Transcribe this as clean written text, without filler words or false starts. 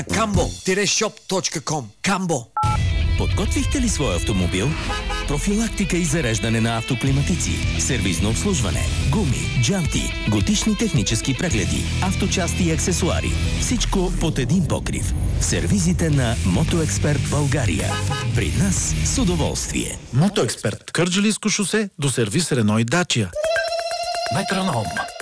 Cambo-shop.com. Камбо. Подготвихте ли своя автомобил? Профилактика и зареждане на автоклиматици, сервизно обслужване, гуми, джанти, годишни технически прегледи, авточасти и аксесуари. Всичко под един покрив. В сервизите на Мотоексперт България. При нас с удоволствие. Мотоексперт. Кърджалийско шосе до сервис Рено и Дачия. Метроном.